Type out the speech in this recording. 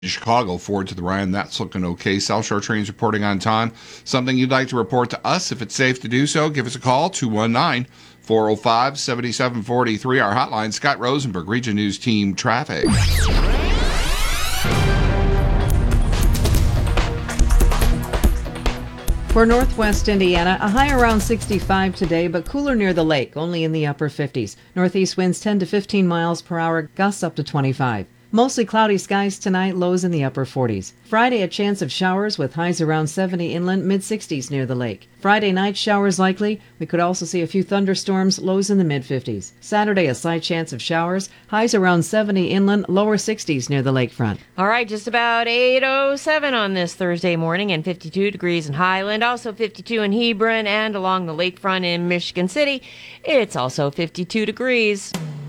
Chicago forward to the Ryan. That's looking okay. South Shore trains reporting on time. Something you'd like to report to us, if it's safe to do so, give us a call, 219-405-7743. Our hotline, Scott Rosenberg, Region News Team Traffic. For northwest Indiana, a high around 65 today, but cooler near the lake, only in the upper 50s. Northeast winds 10 to 15 miles per hour, gusts up to 25. Mostly cloudy skies tonight, lows in the upper 40s. Friday, a chance of showers with highs around 70 inland, mid-60s near the lake. Friday night, showers likely. We could also see a few thunderstorms, lows in the mid-50s. Saturday, a slight chance of showers, highs around 70 inland, lower 60s near the lakefront. All right, just about 8:07 on this Thursday morning, and 52 degrees in Highland, also 52 in Hebron, and along the lakefront in Michigan City, it's also 52 degrees.